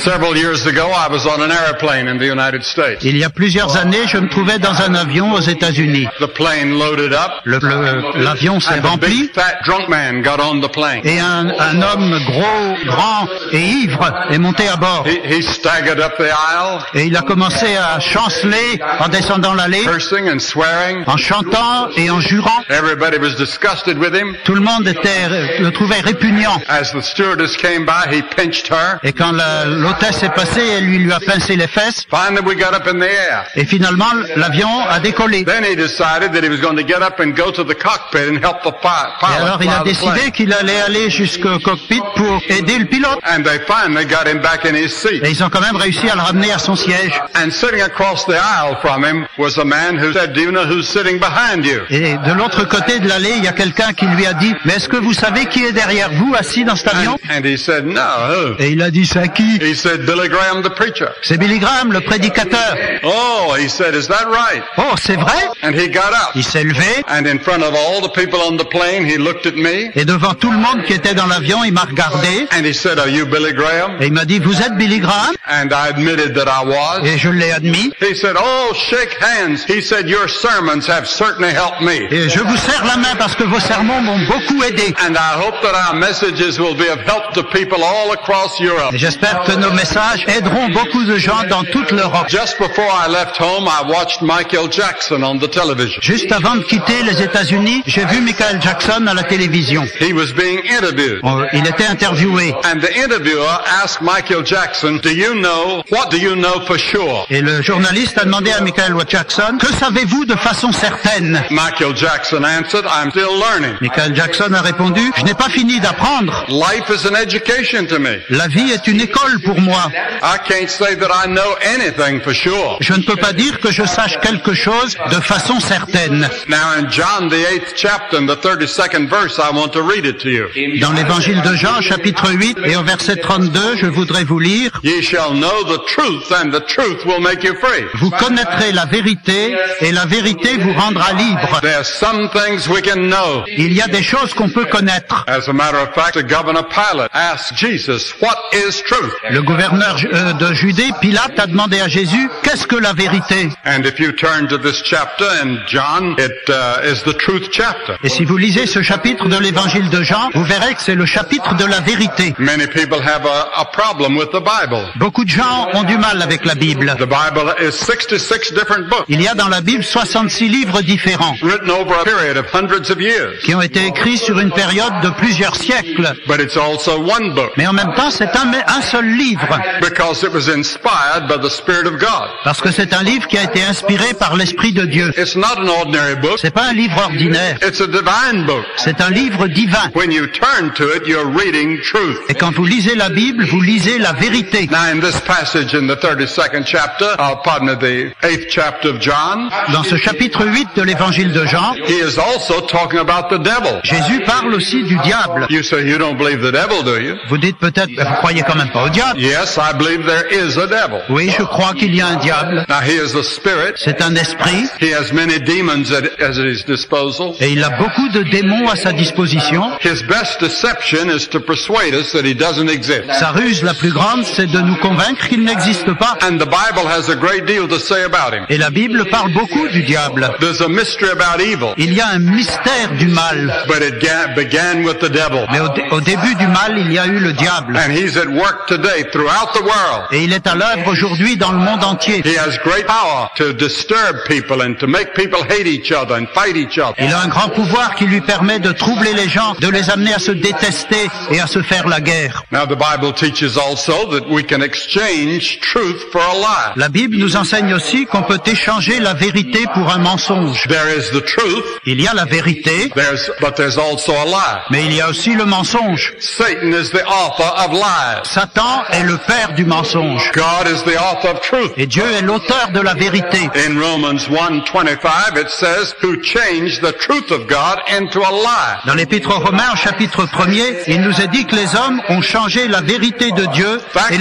Several years ago, I was on an airplane in the United States. Il y a plusieurs années, je me trouvais dans un avion aux États-Unis. The plane loaded up. L'avion s'est And a rempli big fat drunk man got on the plane. et un homme gros, grand et ivre est monté à bord. He staggered up the aisle, Et il a commencé à chanceler en descendant l'allée, cursing and swearing. en chantant et en jurant. Everybody was disgusted with him. Tout le monde le trouvait répugnant. As the stewardess came by, he pinched her. Et quand l'hôtesse est passée, elle lui a pincé les fesses. Finally, we got up in the air. Et finalement, l'avion a décollé. Then he decided that he was going to get up and go to the cockpit and help the Et pilot alors il a fly the décidé plane. qu'il allait aller jusqu'au cockpit pour aider le pilote. And they finally got him back in his seat. Et ils ont quand même réussi à le ramener à son siège. And sitting across the aisle from him was a man who said, "Do you know who's sitting behind you?" Et de l'autre côté de l'allée, il y a quelqu'un qui lui a dit « Mais est-ce que vous savez qui est derrière vous, assis dans cet avion ?» And he said, "No." Et il a dit « C'est qui ?» He said, "Billy Graham, the preacher." C'est Billy Graham, le prédicateur. Oh, he said, "Is that right?" Oh, c'est vrai? And he got up. Il s'est levé And in front of all the people on the plane, he looked at me et devant tout le monde qui était dans l'avion, il m'a regardé and he said, "Are you Billy Graham?" et il m'a dit « Vous êtes Billy Graham ?» And I admitted that I was. Et je l'ai admis. He said, "Oh, shake hands." He said, "Your sermons have certainly helped me." Et je vous serre la main parce que vos sermons m'ont beaucoup aidé. And I hope that our messages will be of help to people all across Europe. Et j'espère que nos messages aideront beaucoup de gens dans toute l'Europe. Just before I left home, I watched Michael Jackson on the television. Juste avant de quitter les États-Unis, j'ai vu Michael Jackson à la télévision. He was being interviewed. Il était interviewé. And the interviewer asked Michael Jackson, what do you know for sure? Et le journaliste a demandé à Michael Jackson, que savez-vous de façon certaine? Michael Jackson answered, "I'm still learning." Michael Jackson a répondu, je n'ai pas fini d'apprendre. Life is an education to me. La vie est une école pour moi. I can't say that I know anything for sure. Je ne peux pas dire que je sache quelque chose de façon certaine. Now in John the 8th chapter and the 32nd verse, I want to read it to you. Dans l'évangile de Jean, chapitre 8, et au verset 32, je voudrais vous lire, Ye shall know the truth, and the truth will make you free. vous connaîtrez la vérité, et la vérité vous rendra libre. There's some things we can know. Il y a des choses qu'on peut connaître. As a matter of fact, the governor Pilate asked Jesus, "What is truth?" Le gouverneur de Judée, Pilate, a demandé à Jésus, qu'est-ce que la vérité? And if you turn to this chapter in John, it is the truth chapter. Et si vous lisez ce chapitre de l'évangile de Jean, vous verrez que c'est le chapitre de la vérité. Many people have a problem with the Bible. Beaucoup de gens ont du mal avec la Bible. The Bible is 66 different books, Il y a dans la Bible 66 livres différents written over a period of hundreds of years. qui ont été écrits sur une période de plusieurs siècles. But it's also one book, Mais en même temps, c'est un seul livre. because it was inspired by the Spirit of God. Parce que c'est un livre qui a été inspiré par l'Esprit de Dieu. It's not an ordinary book. C'est pas un livre ordinaire. It's a divine book. C'est un livre divin. When you turn to it, you're reading truth. Et quand vous lisez la Bible, vous lisez la vérité. Now in this passage in the 32nd chapter, the 8th chapter of John, Dans ce chapitre 8 de l'évangile de Jean, he is also talking about the devil. Jésus parle aussi du diable. You say you don't believe the devil, do you? Vous dites peut-être, vous croyez quand même pas au diable. Yes, I believe there is a devil. Oui, je crois qu'il y a un diable. Now he is a spirit. C'est un esprit He has many demons at his disposal. et il a beaucoup de démons à sa disposition. His best deception is to persuade us that he doesn't exist. Sa ruse la plus grande, c'est de nous convaincre qu'il n'existe pas. And the Bible has a great deal to say about him. Et la Bible parle beaucoup du diable. There's a mystery about evil, Il y a un mystère du mal. but it began with the devil. Mais au début du mal, il y a eu le diable. And he's at work today throughout the world. Et il est à l'œuvre aujourd'hui dans le monde entier. He has great power to disturb people and to make people hate each other and fight each other. Il a un grand pouvoir qui lui permet de troubler les gens, de les amener à se détester et à se faire la guerre. Now the Bible teaches also that we can exchange truth for a lie. La Bible nous enseigne aussi qu'on peut échanger la vérité pour un mensonge. There is the truth, Il y a la vérité, but there's also a lie. mais il y a aussi le mensonge. Satan is the author of lies. Satan est le père du mensonge. God is the author of truth. Et Dieu est l'auteur de la vérité. In Romans 1:25 it says, "Who changed the truth of God into a lie." Dans l'Épître aux Romains, au chapitre 1er, il nous est dit que les hommes ont changé la vérité de Dieu et Facts l'ont are not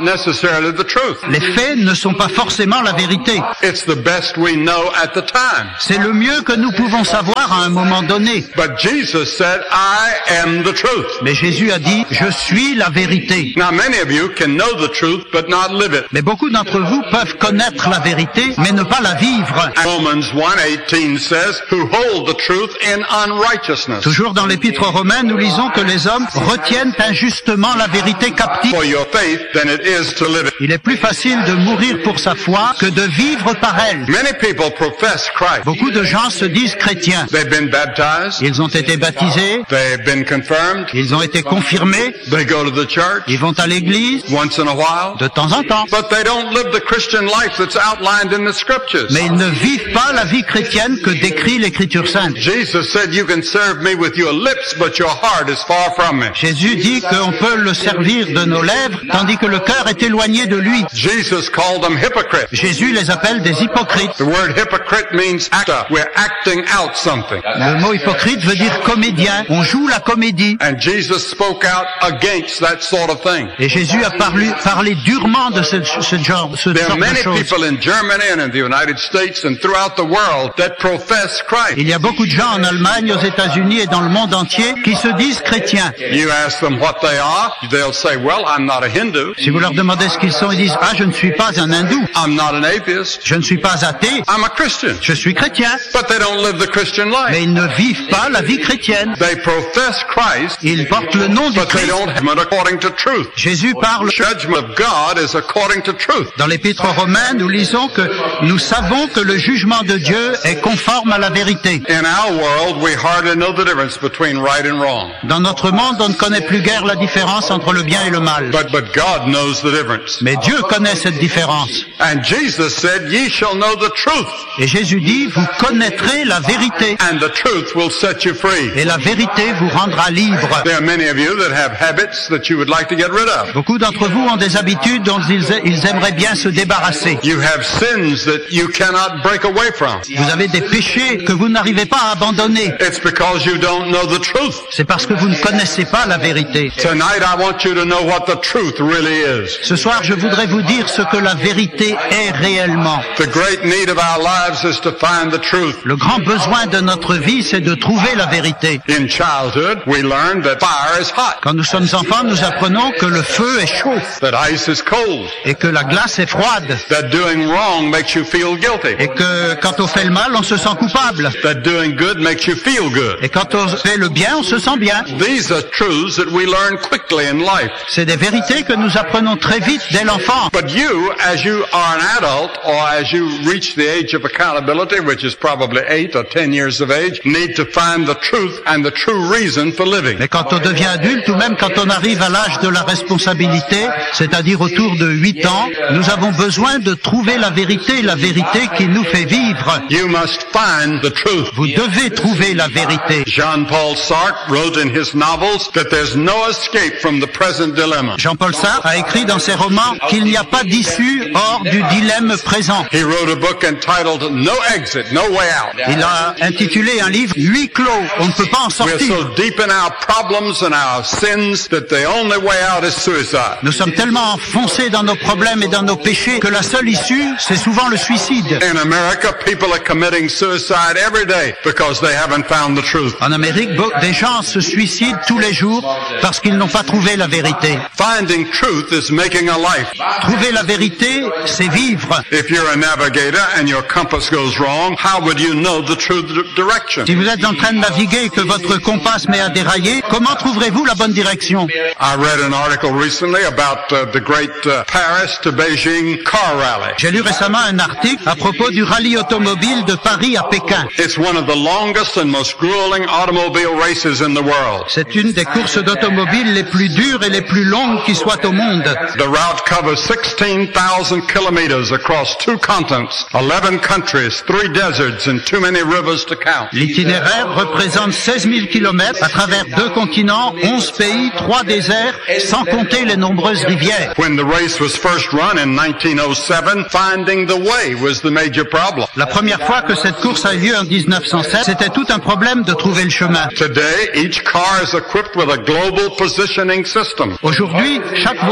necessarily the truth. Les faits ne sont pas forcément la vérité. It's the best we know at the time. C'est le mieux que nous pouvons savoir à un moment donné. But Jesus said, I am the truth. Mais Jésus a dit, je suis la vérité. Now many of you can know the truth but not live it. Mais beaucoup d'entre vous peuvent connaître la vérité, mais ne pas la vivre. Romans 1:18 says, who hold the truth in unrighteousness. Toujours dans l'Épître aux Romains, nous lisons que les hommes retiennent injustement la vérité captive. For your faith than it is to live it. Il est plus facile de mourir pour sa foi que de vivre par elle. Many people profess Christ. Beaucoup de gens se disent chrétiens. They've been baptized. Ils ont été baptisés, They've been confirmed. ils ont été confirmés, They go to the church ils vont à l'église once in a while. de temps en temps. But they don't live the Christian life that's outlined in the scriptures. Mais ils ne vivent pas la vie chrétienne que décrit l'Écriture sainte. Jesus said, you can serve me with your lips, but your heart is far from me. Jésus dit qu'on peut le servir de nos lèvres, tandis que le cœur est éloigné de lui. Jesus called them hypocrites. Jésus les appelle des hypocrites. The word hypocrite means actor. We're acting out something. Le mot hypocrite veut dire comédien. On joue la comédie. And Jesus spoke out against that sort of thing. Et Jésus a parlé durement de ce genre There are de many choses. people in Germany and in the United States and throughout the world that profess Christ. Il y a beaucoup de gens en Allemagne, aux États-Unis et dans le monde entier qui se disent chrétiens. You ask them what they are, they'll say, well, I'm not a Hindu. Si vous leur demandez ce qu'ils sont, ils disent « Ah, je ne suis pas un hindou, I'm not an atheist. je ne suis pas athée, I'm a Christian. je suis chrétien. But they don't live the Christian » Mais life. ils ne vivent pas la vie chrétienne. They profess Christ, Ils portent le nom du but they Christ. don't have it according to truth. Jésus parle. The judgment of God is according to truth. Dans l'Épître aux Romains, nous lisons que nous savons que le jugement de Dieu est conforme à la vérité. In our world, we hardly know the difference between right and wrong. Dans notre monde, on ne connaît plus guère la différence entre le bien et le mal. But God knows the difference. Mais Dieu connaît cette différence. And Jesus said, ye shall know the truth, Et Jésus dit, vous connaîtrez la vérité. and the truth will set you free. Et la vérité vous rendra libre. There are many of you that have habits that you would like to get rid of. Beaucoup d'entre vous ont des habitudes dont ils aimeraient bien se débarrasser. You have sins that you cannot break away from. Vous avez des péchés que vous n'arrivez pas à abandonner. It's because you don't know the truth. C'est parce que vous ne connaissez pas la vérité. Tonight I want you to know what the truth really is. Ce soir, je voudrais vous dire ce que la vérité est réellement. The great need of our lives is to find the truth. Le grand besoin de notre vie, c'est de trouver la vérité. In childhood, we learn that fire is hot, Quand nous sommes enfants, nous apprenons que le feu est chaud that ice is cold, et que la glace est froide that doing wrong makes you feel guilty, et que quand on fait le mal, on se sent coupable that doing good makes you feel good. et quand on fait le bien, on se sent bien. These are truths that we learn quickly in life. C'est des vérités que nous apprenons très vite dès l'enfant. But you, as you are an adult, or as you reach the age of accountability, which is probably 8 or 10 years of age, need to find the truth and the true reason for living. Mais quand on devient adulte ou même quand on arrive à l'âge de la responsabilité, c'est-à-dire autour de 8 ans, nous avons besoin de trouver la vérité qui nous fait vivre. You must find the truth. Vous devez trouver la vérité. Jean-Paul Sartre wrote in his novels that there's no escape from the present dilemma. Jean-Paul Sartre a écrit dans ses romans qu'il n'y a pas d'issue hors du dilemme présent. He wrote a book entitled No Exit, No Way Out. Il a intitulé un livre « Huis clos, on ne peut pas en We're sortir so deep in our problems and our sins that the only way out is suicide. ». Nous sommes tellement enfoncés dans nos problèmes et dans nos péchés que la seule issue, c'est souvent le suicide. In America, people are committing suicide every day because they haven't found the truth. En Amérique, des gens se suicident tous les jours parce qu'ils n'ont pas trouvé la vérité. Finding truth is making a life. Trouver la vérité, c'est vivre. If you're a navigator and your compass goes wrong, how would you know the true direction? Si vous êtes en train de naviguer et que votre compas se met à dérailler, comment trouverez-vous la bonne direction? I read an article recently about the great Paris to Beijing car rally. J'ai lu récemment un article à propos du rallye automobile de Paris à Pékin. It's one of the longest and most grueling automobile races in the world. C'est une des courses d'automobile les plus dures et les plus longues qui soient au monde. The route covers 16,000 kilometers across 2 continents, 11 countries, 3 deserts, and too many rivers to count. L'itinéraire représente 16 000 kilomètres à travers 2 continents, 11 pays, 3 déserts, sans compter les nombreuses rivières. When the race was first run in 1907, finding the way was the major problem. La première fois que cette course a eu lieu en 1907, c'était tout un problème de trouver le chemin. Today, each car is equipped with a global positioning system. Aujourd'hui, chaque voiture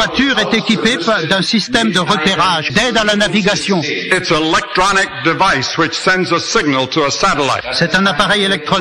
est équipé d'un système de repérage, d'aide à la navigation. It's an electronic device which sends a signal to a satellite. C'est un appareil électronique